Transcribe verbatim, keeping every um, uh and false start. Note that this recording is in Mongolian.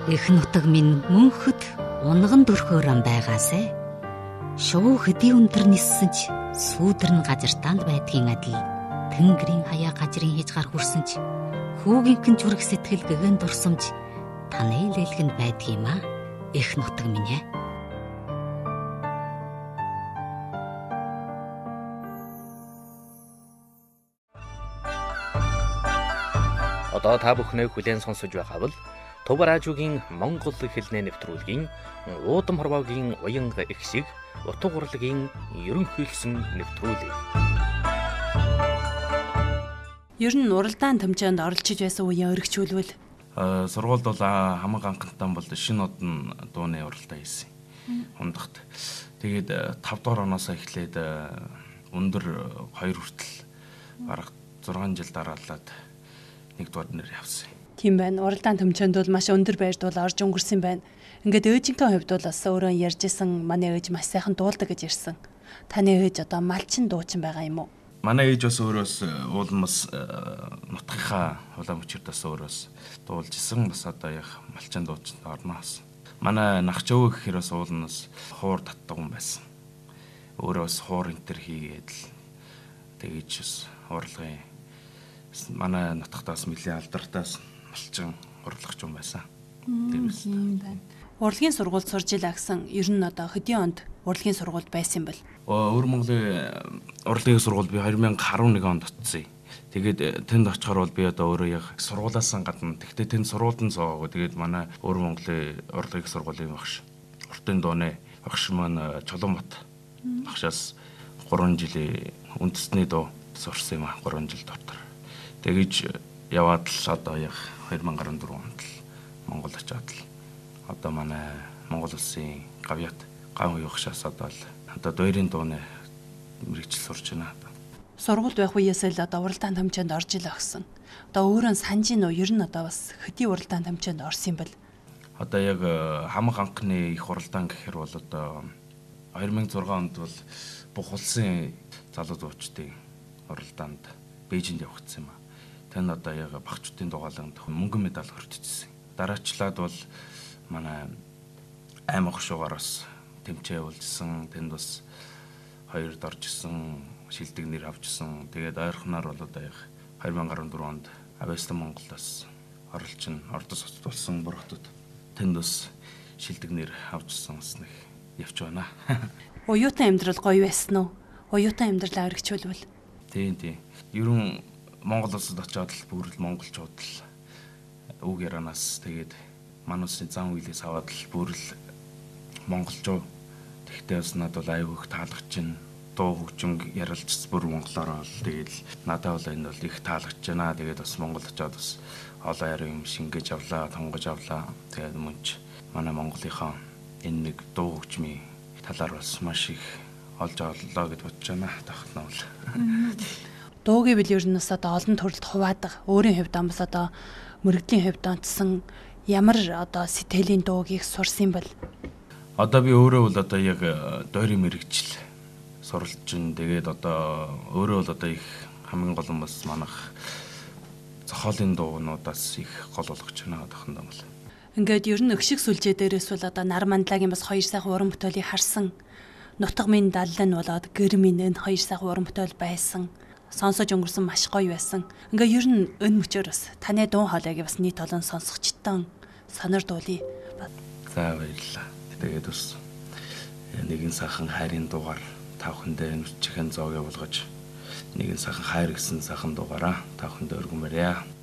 Их нутаг минь мөнхөд унган дөрхөөрөн байгаасай. Шувуу хэдий өндөр ниссэн ч сүүдэр нь газартаанд байдгийн адил тэнгэрийн хаяа газрын хийж гар хүрсэн ч хүүгийнхэн зүрх сэтгэл гэгэн дурсамж таны лэлгэнд байдгийм аа. Их нутаг минь ээ. Одоо та бүхнээ хүлээн сонсож байгаа бол Төв радиогийн Монгол хэлний нэвтрүүлгийн Уудам хорвоогийн уянга их шиг утга урлагийн ерөнхийлсөн нэвтрүүлэг. Ер нь уралдаан тэмцээнд оролцож байсан үеийн өргөжүүлвэл сургуульд бол хамаг анхантан бол шинэ одон дууны уралдаан хийсэн. Хундагт. Тэгээд тав дахь оноос эхлээд өндөр хоёр хүртэл бараг зургаан жил дараалаад нэг дугаар нэр явсан. Тийм байна. Уралдаан тэмцээнд бол маш өндөр байрд бол орж өнгөрсөн байна. Ингээд ээжийнхээ хувьд бол бас өөрөө ярьжсэн манай ээж маш сайхан дуулдаг гэж ярьсан. Таны ээж одоо малчин дуучин байгаа юм уу? Манай ээж бас өөрөөс уулмас нутгийнхаа улаан мөчөрдөөс өөрөөс дуулж исэн. Бас одоо яг малчин дуучин орноос. Манай нахч өвөө гэхээр бас уулнаас хуур татдаг юм байсан. Өөрөөс хуур энтер хийгээд л тэгэж бас урлагын манай нутгатаас нэлийн алдартаас малчин урлагч юм байсан. Тэрс. Урлагийн сургуульд сурж ил агсан. Ер нь одоо хэдийн онд урлагийн сургуульд байсан юм бэл? Өвөр Монголын урлагийн сургуульд би две тысячи десять онд очсон. Тэгээд тэнд очихоор бол би одоо өөрөө яг сургуулаас гадна тэгтээ тэнд сургуульд нь цоогоо. Тэгээд манай өвөр Монголын урлагийн сургуулийн багш Уртын дууны багш маань Чулуунбат багшаас гурван жилийн үндэсний дуу сурсан юм аа. гурван жил дотор. Тэгэж яваад л одоо яг две тысячи десять онд л Монгол очиад л одоо манай Монгол улсын гавьяат ган уу багшаас одоо л одоо дуурийн дууны мэрэгчл сурч байна. Сургуульд байх үеэс л одоо уралдаан тэмцээнд орж ил агсан. Одоо өөрөө санаж нь ер нь одоо бас хэдий уралдаан тэмцээнд орсон юм бэл? Одоо яг хамаг анхны их уралдаан гэхээр бол одоо две тысячи шесть онд бол бүх улсын залуу дуучдын уралдаанд Бээжинд явагдсан юм а. Тань одоо яг багчдын дугаалганд мөнгөн медаль хүртчихсэн. Дараачлаад бол манай аймаг гушуугаараас тэмцээн уулжсэн. Тэнд бас хоёрд оржсэн, шилдэг нэр авчихсан. Тэгээд ойрхоноор бол одоо яг две тысячи десять онд Авестан Монголоос оролцсон, ордос оцтолсон бурхдууд тэнд бас шилдэг нэр авчихсан бас нэг явж байна. Уюутан амьдрал гоё байсан уу? Уюутан амьдралаа өргөжүүлвэл Тийм тийм. Ерөн Монгол улсад очиод л бүр л монголчууд л үг ярианаас тэгээд манай улсын зан үйлээс аваад л бүр л монголчуу тэгтээ бас надад бол аюу их таалагч чинь дуу хөгжим ярилж бүр монголоор бол тэгээд надад бол энэ бол их таалагч байна. Тэгээд бас Монгол очиод бас олон яруу юм шингээж авлаа, тонгож авлаа. Тэгээд мөнч манай Монголынхаа энэ нэг дуу хөгжмийн талаар бас маш их олж авлаа гэж бодож байна. Тахнаа бол. Дуугийн бил ер нь бас одоо олон төрөлд хуваадаг. Өөрийн хувьд амс одоо мөрөгдлийн хувьд онцсон ямар одоо сэтгэлийн дуугийг сурсан юм бэл? Одоо би өөрөө бол одоо яг дойрын мэрэгжил суралж чинь тэгээд одоо өөрөө бол одоо их хамгийн гол нь бас манах зохиолын дуунуудаас их гол болгож байна тахнаа бол. Ингээд ер нь өгшиг сүлжээ дээрээс бол одоо нар мандлагийн бас хоёр сайхан уран бүтээлийг харсан. Нутаг минь даллан болоод гэр минь энэ хоёр сайхан уран бүтээл байсан. Сонсож өнгөрсөн маш гоё байсан. Ингээ ер нь өн мөчөр бас таны дуу хоолойг бас нийт олон сонсогчтон сонор дуулъя. За баярлалаа. Тэгээд бас нэгэн сайхан хайрын дуугаар тавхандаа нүчхэн зоог болгож нэгэн сайхан хайр гэсэн сайхан дуугаараа тавхандаа өргөн барья.